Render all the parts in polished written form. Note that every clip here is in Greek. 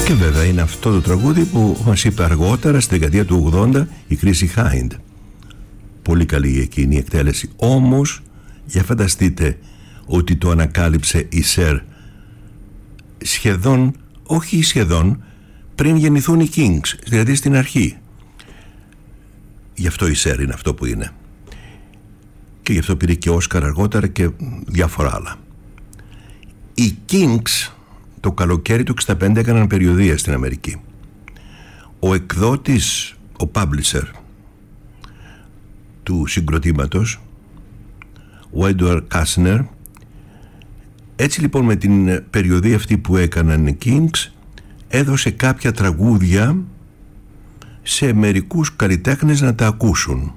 Και βέβαια είναι αυτό το τραγούδι που μας είπε αργότερα στη δεκαετία του 80 η Chrissie Hynde. Πολύ καλή εκείνη η εκτέλεση. Όμως, για φανταστείτε ότι το ανακάλυψε η Cher σχεδόν, όχι σχεδόν, πριν γεννηθούν οι Kings, δηλαδή στην αρχή. Γι' αυτό η Cher είναι αυτό που είναι. Και γι' αυτό πήρε και Όσκαρ αργότερα και διάφορα άλλα. Οι Kings το καλοκαίρι του 65 έκαναν περιοδεία στην Αμερική. Ο εκδότης, ο publisher του συγκροτήματος, ο Edward Kastner, έτσι λοιπόν με την περιοδεία αυτή που έκαναν οι Kings, έδωσε κάποια τραγούδια σε μερικούς καλλιτέχνες να τα ακούσουν.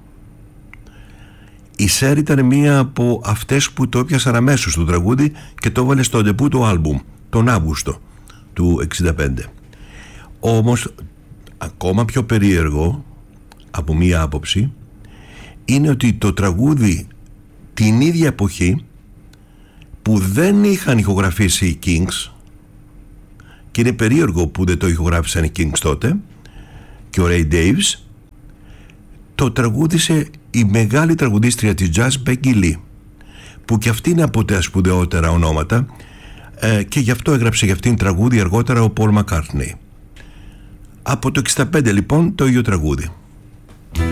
Η Cher ήταν μία από αυτές που το έπιασαν αμέσως το τραγούδι και το έβαλε στο ντεμπού του άλμπουμ τον Αύγουστο του 65. Όμως ακόμα πιο περίεργο από μία άποψη είναι ότι το τραγούδι την ίδια εποχή που δεν είχαν ηχογραφήσει οι Kings, και είναι περίεργο που δεν το ηχογράφησαν οι Kings τότε, και ο Ray Davies, το τραγούδισε η μεγάλη τραγουδίστρια της jazz Becky Lee, που και αυτή είναι από τα σπουδαιότερα ονόματα, και γι' αυτό έγραψε για αυτήν τραγούδι αργότερα ο Paul McCartney. Από το 65 λοιπόν το ίδιο τραγούδι.